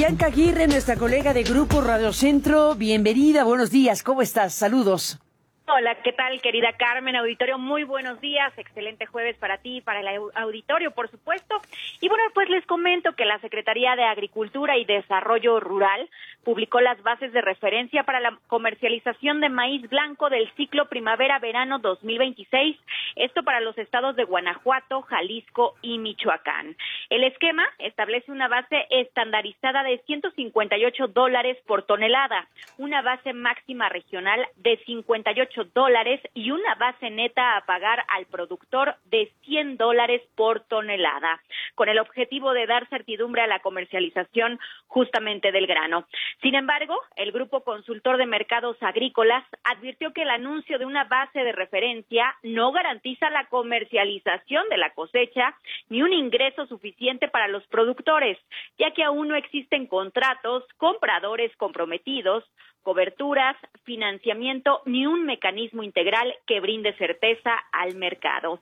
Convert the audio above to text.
Bianca Aguirre, nuestra colega de Grupo Radio Centro, bienvenida, buenos días, ¿cómo estás? Saludos. Hola, ¿qué tal, querida Carmen? Auditorio, muy buenos días, excelente jueves para ti y para el auditorio, por supuesto. Y bueno, pues les comento que la Secretaría de Agricultura y Desarrollo Rural publicó las bases de referencia para la comercialización de maíz blanco del ciclo primavera-verano 2026, esto para los estados de Guanajuato, Jalisco y Michoacán. El esquema establece una base estandarizada de $158 por tonelada, una base máxima regional de $58 y una base neta a pagar al productor de $100 por tonelada, con el objetivo de dar certidumbre a la comercialización justamente del grano. Sin embargo, el Grupo Consultor de Mercados Agrícolas advirtió que el anuncio de una base de referencia no garantiza la comercialización de la cosecha ni un ingreso suficiente para los productores, ya que aún no existen contratos, compradores comprometidos, coberturas, financiamiento ni un mecanismo integral que brinde certeza al mercado.